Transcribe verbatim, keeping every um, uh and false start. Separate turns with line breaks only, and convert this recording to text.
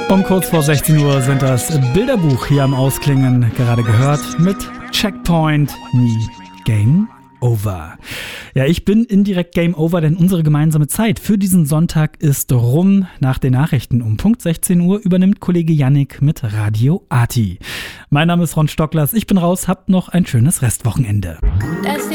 Um kurz vor sechzehn Uhr sind das Bilderbuch hier am Ausklingen, gerade gehört mit Checkpoint, nie Game Over. Ja, ich bin indirekt Game Over, denn unsere gemeinsame Zeit für diesen Sonntag ist rum. Nach den Nachrichten um Punkt sechzehn Uhr übernimmt Kollege Yannick mit Radio Arti. Mein Name ist Ron Stocklers, ich bin raus, habt noch ein schönes Restwochenende.